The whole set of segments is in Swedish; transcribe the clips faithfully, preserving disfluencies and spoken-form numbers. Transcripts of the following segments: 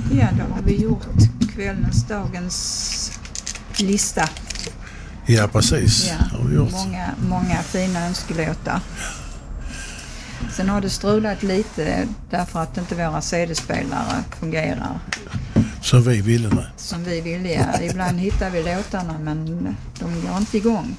Ja, då har vi gjort kvällens, dagens lista. Ja, precis. Ja, har vi gjort. Många, många fina önskelåtar. Sen har det strulat lite därför att inte våra C D-spelare fungerar. Som vi ville det. Som vi ville, ja. Ibland hittar vi låtarna men de går inte igång.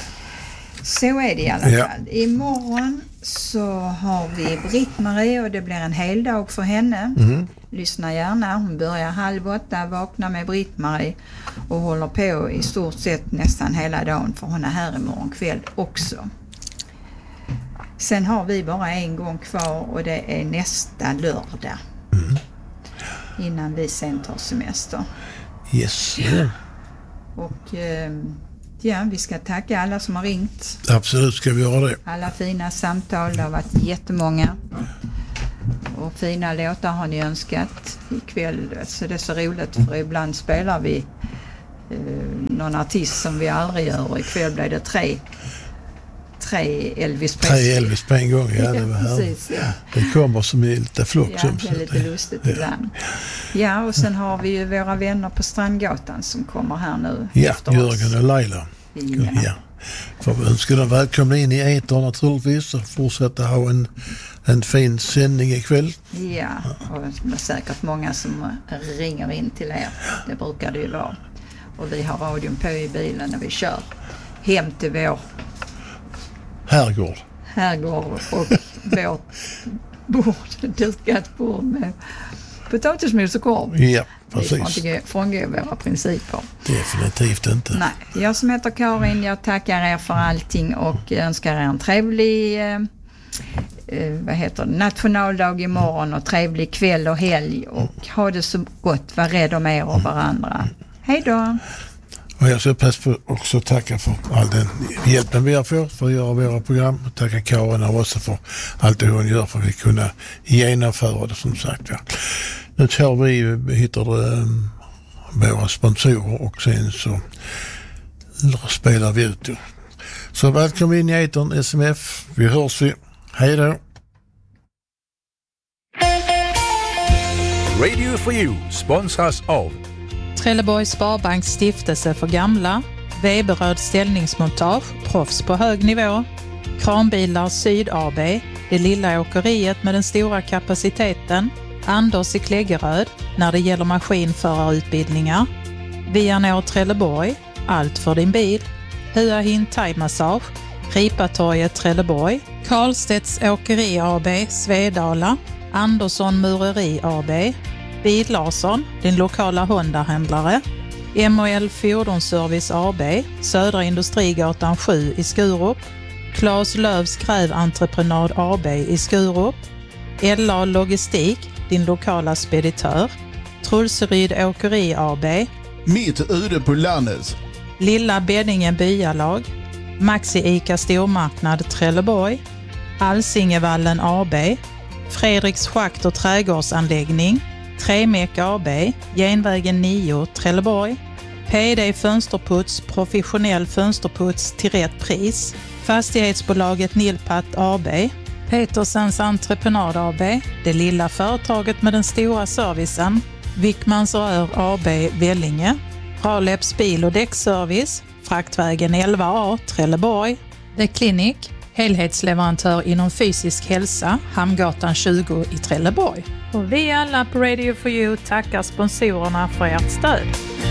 Så är det i alla Ja. fall. Imorgon så har vi Britt-Marie och det blir en hel dag för henne. Mm. Lyssna gärna. Hon börjar halv åtta, vakna med Britt-Marie och håller på i stort sett nästan hela dagen för hon är här imorgon kväll också. Sen har vi bara en gång kvar och det är nästa lördag. Mm. Innan vi sen tar semester. Yes. Yeah. Och eh, ja, vi ska tacka alla som har ringt. Absolut ska vi göra det. Alla fina samtal, det har varit jättemånga. Och fina låtar har ni önskat ikväll. Så det är så roligt för ibland spelar vi eh, någon artist som vi aldrig gör och ikväll blev det tre. Tre Elvis Presley. Tre Elvis på en gång, ja det var här. Precis, ja. Det kommer som är lite flock. Ja, det är lite lustigt ja. ibland. Ja, och sen har vi ju våra vänner på Strandgatan som kommer här nu. Ja, efter Jörgen oss. och Laila. Ja. Ja. Får vi önska dem välkomna in i etern naturligtvis och fortsätta ha en, en fin sändning ikväll. Ja, och det är säkert många som ringer in till er. Det brukar det ju vara. Och vi har radion på i bilen när vi kör hem till vår Herrgård. herrgård och vårt bord, dukat bord med potatismos och korv. Ja, Vi får precis. inte frångå våra principer. Definitivt inte. Nej, jag som heter Karin, jag tackar er för allting och önskar er en trevlig eh, eh, vad heter det, nationaldag imorgon och trevlig kväll och helg och ha det så gott, var rädd om er och varandra. Hej då! Och jag ska passa på också tacka för all den hjälpen vi har fått för att göra våra program. Och tacka Karin också för allt det hon gör för att vi kunna genomföra det som sagt. Ja. Nu tar vi, hittar det, um, våra sponsorer och sen så spelar vi ut. Så välkommen in i etern S M F. Vi hörs vi. Hej då! Radio for You sponsras av Trelleborgs Sparbanks stiftelse för gamla, Weberöd ställningsmontage, proffs på hög nivå, Kranbilar Syd A B, det lilla åkeriet med den stora kapaciteten, Anders i Kläggeröd när det gäller maskinförarutbildningar, Vianor Trelleborg, allt för din bil, Hua Hin Thai Massage, Ripatorget Trelleborg, Karlstedts Åkeri A B, Svedala, Andersson Mureri A B, Bil Larsson, din lokala Honda-händlare, M och L Fordonsservice A B, Södra Industrigatan sju i Skurup, Claes Lövs Gräventreprenad A B i Skurup, L A Logistik, din lokala speditör, Trulseryd Åkeri A B, Mitt ute på landet, Lilla Beddinge Byalag, Maxi Ica Stormarknad Trelleborg, Alsingevallen A B, Fredriks Schakt och trädgårdsanläggning, Tremek A B, Genvägen nio Trelleborg, P D Fönsterputs, professionell fönsterputs till rätt pris, Fastighetsbolaget Nilpat A B, Petersens Entreprenad A B, det lilla företaget med den stora servicen, Wickmans Rör A B Vellinge, Raleps bil- och däckservice, Fraktvägen elva A Trelleborg, The Clinic, helhetsleverantör inom fysisk hälsa, Hamngatan tjugo i Trelleborg. Och vi alla på Radio for You tackar sponsorerna för ert stöd.